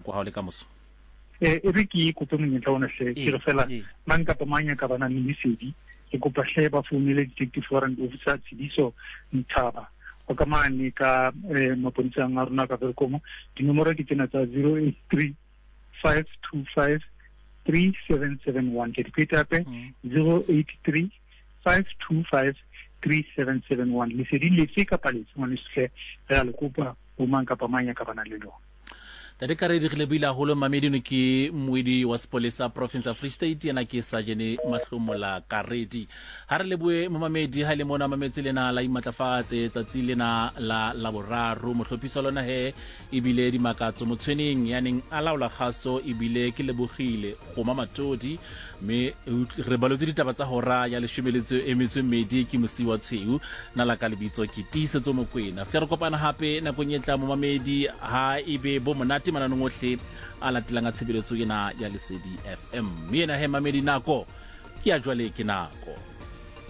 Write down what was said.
nako ha o le ka moso e re ke kope monyetla ona hle ke re fela mang kapa mang ya ka bana le lesedi ke kopa hle ba founele detective warrant officer Tsidiso Mthaba o ka mane ka mapontsang a rona ka Verkomo dinomoro ke tsena tsa 083 525 3771 ke repeat ape 083 525 3771 lesedi lefe kapa lefe ngwane hle re a le kopa o mang kapa mang ya ka bana le lona Tade ka re digile buile haholo mamedi no ke moedi wa sepolesa province of Free State yana ke Sajene Mahlomola Karedi ha re leboe mo mamedi ha le mona mametse lena la imatlafatse tsatsi lena la laboraro mohlophiso lona he ibile di makatso motshweneng yaneng alaola khaso ibile ke lebogile go mamatodi me re balotse ditaba tsa hora ya leshumeletso emetswe medi ke mosiwa tshweu na la ka lebitso ke tisetso mokwena fe re kopana hape na konyetla mo mamedi ha ibe bo monate mananong ohle a latelang a tshebeletso ena ya Lesedi FM me ena he mamedi nako ke a jwale ke nako